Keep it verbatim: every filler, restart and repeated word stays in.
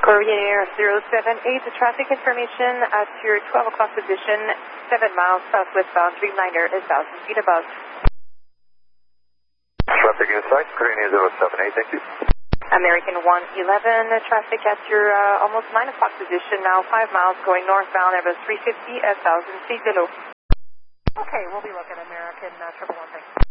Courier zero seven eight, traffic information at your twelve o'clock position, seven miles southwestbound, Dreamliner is one thousand feet above. Traffic inside, Courier zero seven eight, thank you. American one eleven, traffic at your uh, almost nine o'clock position, now five miles going northbound, Airbus three fifty, one thousand feet below. Okay, we'll be looking American uh, triple one, thanks.